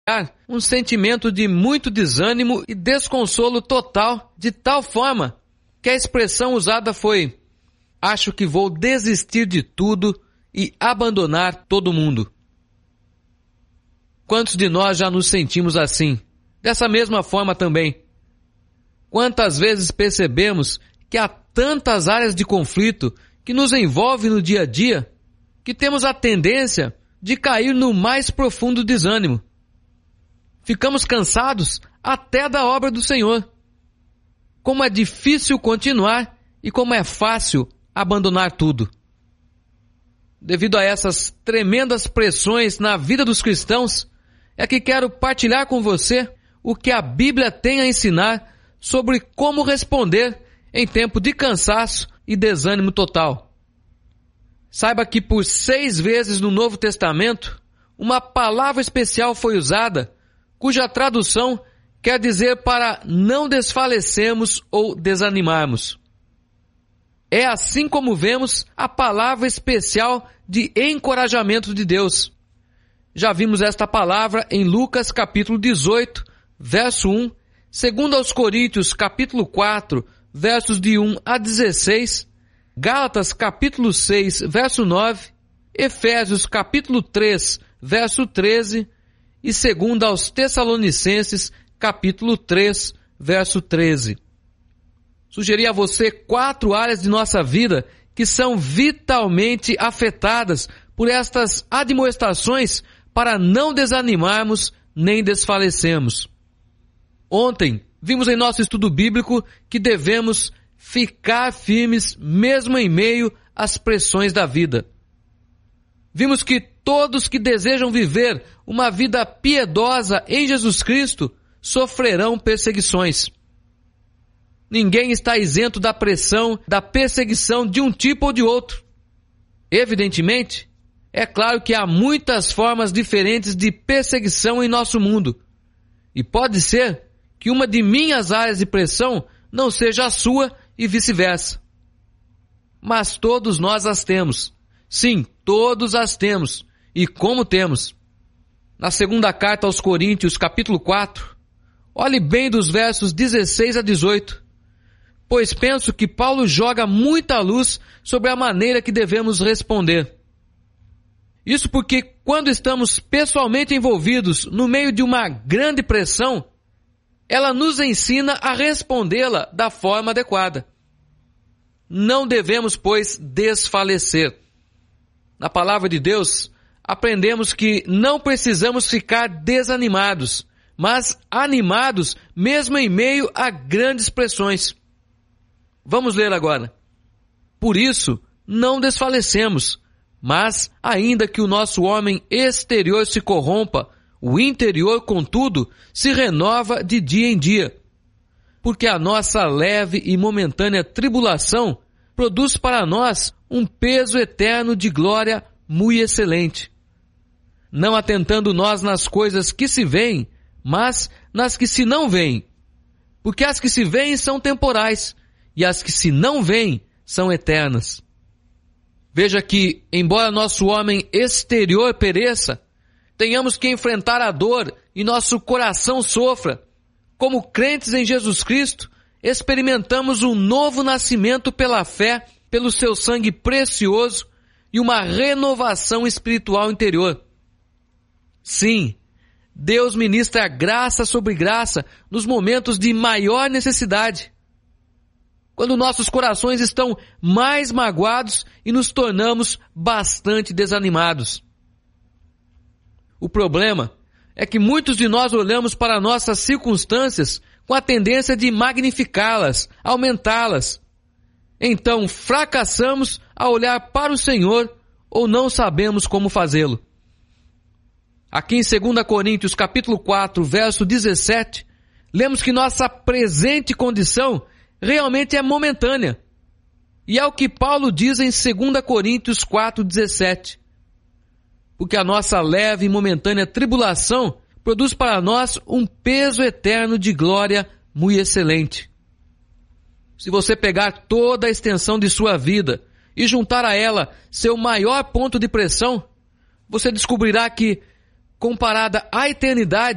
um sentimento de muito desânimo e desconsolo total, de tal forma que a expressão usada foi: acho que vou desistir de tudo e abandonar todo mundo. Quantos de nós já nos sentimos assim? Dessa mesma forma também. Quantas vezes percebemos que há tantas áreas de conflito que nos envolvem no dia a dia, que temos a tendência de cair no mais profundo desânimo. Ficamos cansados até da obra do Senhor. Como é difícil continuar e como é fácil abandonar tudo. Devido a essas tremendas pressões na vida dos cristãos, é que quero partilhar com você o que a Bíblia tem a ensinar sobre como responder em tempo de cansaço e desânimo total. Saiba que por 6 vezes no Novo Testamento, uma palavra especial foi usada, cuja tradução quer dizer para não desfalecermos ou desanimarmos. É assim como vemos a palavra especial de encorajamento de Deus. Já vimos esta palavra em Lucas capítulo 18, verso 1, 2 Coríntios capítulo 4, versos de 1 a 16, Gálatas capítulo 6, verso 9, Efésios capítulo 3, verso 13 e 2 aos Tessalonicenses capítulo 3, verso 13. Sugeri a você 4 áreas de nossa vida que são vitalmente afetadas por estas admoestações para não desanimarmos nem desfalecermos. Ontem, vimos em nosso estudo bíblico que devemos ficar firmes mesmo em meio às pressões da vida. Vimos que todos que desejam viver uma vida piedosa em Jesus Cristo sofrerão perseguições. Ninguém está isento da pressão, da perseguição de um tipo ou de outro. Evidentemente, é claro que há muitas formas diferentes de perseguição em nosso mundo. E pode ser que uma de minhas áreas de pressão não seja a sua e vice-versa. Mas todos nós as temos. Sim, todos as temos. E como temos? Na segunda carta aos Coríntios, capítulo 4, olhe bem dos versos 16 a 18. Pois penso que Paulo joga muita luz sobre a maneira que devemos responder. Isso porque quando estamos pessoalmente envolvidos no meio de uma grande pressão, ela nos ensina a respondê-la da forma adequada. Não devemos, pois, desfalecer. Na palavra de Deus, aprendemos que não precisamos ficar desanimados, mas animados mesmo em meio a grandes pressões. Vamos ler agora. Por isso, não desfalecemos, mas ainda que o nosso homem exterior se corrompa, o interior, contudo, se renova de dia em dia. Porque a nossa leve e momentânea tribulação produz para nós um peso eterno de glória muito excelente. Não atentando nós nas coisas que se veem, mas nas que se não veem. Porque as que se veem são temporais, e as que se não veem são eternas. Veja que, embora nosso homem exterior pereça, tenhamos que enfrentar a dor e nosso coração sofra. Como crentes em Jesus Cristo, experimentamos um novo nascimento pela fé, pelo seu sangue precioso e uma renovação espiritual interior. Sim, Deus ministra graça sobre graça nos momentos de maior necessidade. Quando nossos corações estão mais magoados e nos tornamos bastante desanimados. O problema é que muitos de nós olhamos para nossas circunstâncias com a tendência de magnificá-las, aumentá-las. Então fracassamos a olhar para o Senhor ou não sabemos como fazê-lo. Aqui em 2 Coríntios capítulo 4, verso 17, lemos que nossa presente condição realmente é momentânea. E é o que Paulo diz em 2 Coríntios 4,17. Porque a nossa leve e momentânea tribulação produz para nós um peso eterno de glória muito excelente. Se você pegar toda a extensão de sua vida e juntar a ela seu maior ponto de pressão, você descobrirá que, comparada à eternidade,